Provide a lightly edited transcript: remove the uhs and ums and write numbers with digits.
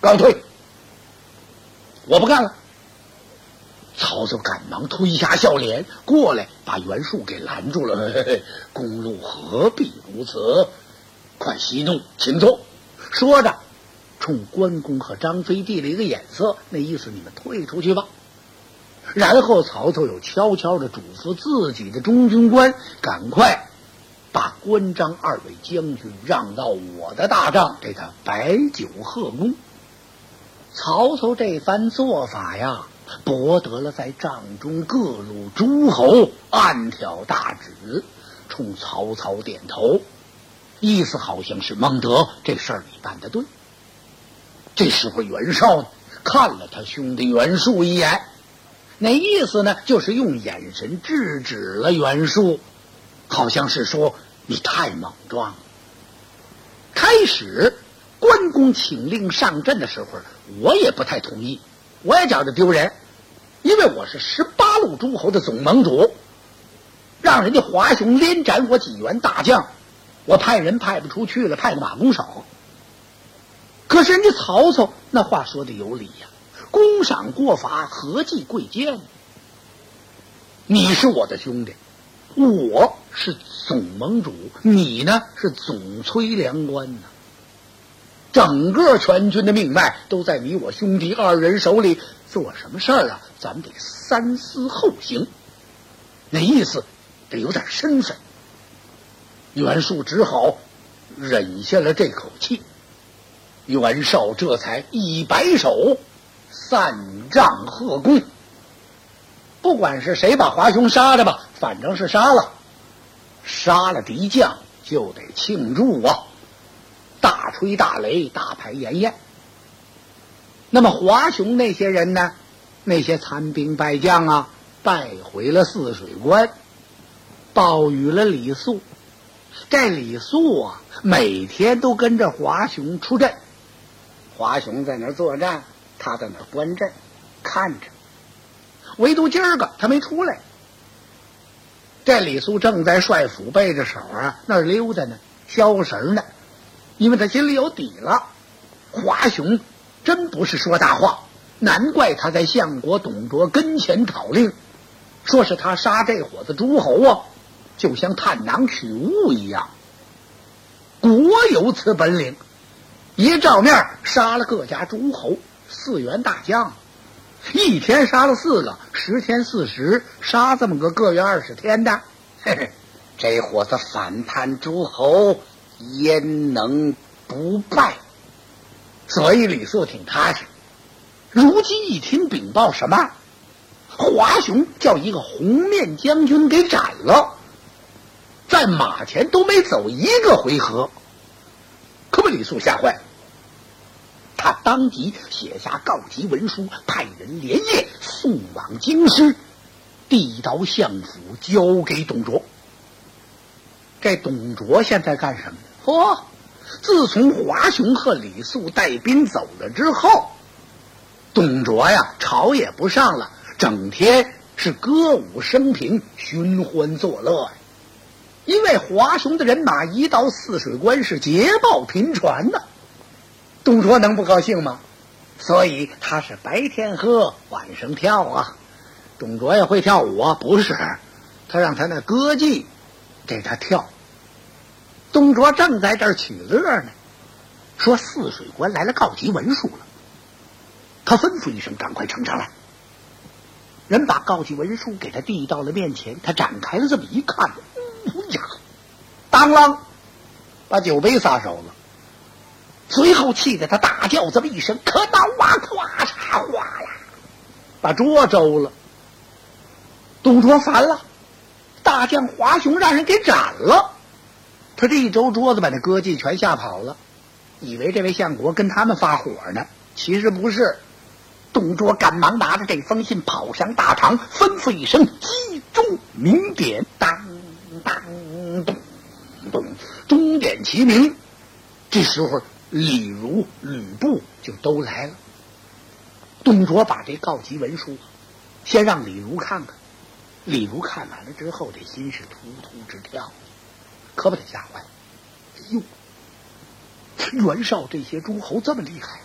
告退，我不干了。曹操赶忙推下笑脸过来，把袁术给拦住了。嘿嘿，公路何必如此？快息怒，请坐。说着，冲关公和张飞递了一个眼色，那意思你们退出去吧。然后曹操又悄悄地嘱咐自己的中军官，赶快把关张二位将军让到我的大帐，给他摆酒贺功。曹操这番做法呀，博得了在帐中各路诸侯暗挑大指，冲曹操点头，意思好像是孟德，这事儿你办得对。这时候袁绍呢，看了他兄弟袁术一眼，那意思呢，就是用眼神制止了袁术，好像是说你太莽撞了。开始关公请令上阵的时候，我也不太同意，我也觉得丢人，因为我是18路诸侯的总盟主，让人家华雄连斩我几员大将，我派人派不出去了，派个马弓手。可是人家曹操那话说的有理呀，公赏过罚，何计贵贱？你是我的兄弟，我是总盟主，你呢是总催粮官呢。整个全军的命脉都在你我兄弟二人手里，做什么事儿啊，咱们得三思后行。那意思得有点身份。袁术只好忍下了这口气。袁绍这才一摆手，散帐贺功。不管是谁把华雄杀的吧，反正是杀了，杀了敌将就得庆祝啊，大吹大擂，大排筵宴。那么华雄那些人呢，那些残兵败将啊，败回了泗水关，报与了李肃。这李肃啊，每天都跟着华雄出阵，华雄在那儿作战，他在那儿观阵看着，唯独今儿个他没出来。这李肃正在帅府背着手啊那儿溜达呢，消神呢，因为他心里有底了，华雄真不是说大话，难怪他在相国董卓跟前讨令，说是他杀这伙子诸侯啊，就像探囊取物一样，国有此本领。一照面杀了各家诸侯4员大将，一天杀了4个，10天40，杀这么个各月20天的，嘿嘿，这伙子反叛诸侯，焉能不败？所以李肃挺踏实。如今一听禀报什么，华雄叫一个红面将军给斩了，在马前都没走一个回合，可把李肃吓坏了。他当即写下告急文书，派人连夜送往京师，递到相府交给董卓。这董卓现在干什么？自从华雄和李肃带兵走了之后，董卓呀朝也不上了，整天是歌舞升平，寻欢作乐呀。因为华雄的人马一到泗水关是捷报频传的，董卓能不高兴吗？所以他是白天喝晚上跳啊。董卓也会跳舞啊？不是，他让他那歌妓给他跳。董卓正在这儿取乐呢，说泗水关来了告急文书了，他吩咐一声赶快呈上来。人把告急文书给他递到了面前，他展开了这么一看，呀，当啷把酒杯撒手了，随后气得他大叫这么一声，可刀啊，咵嚓哗啦，把桌周了。董卓烦了，大将华雄让人给斩了，他这一周桌子把那歌妓全吓跑了，以为这位相国跟他们发火呢，其实不是。董卓赶忙拿着这封信跑上大堂，吩咐一声击钟鸣典，当当咚咚，钟点齐鸣。这时候李儒、吕布就都来了。董卓把这告急文书先让李儒看看，李儒看完了之后，这心是突突直跳，可把他吓坏了。哎呦，袁绍这些诸侯这么厉害，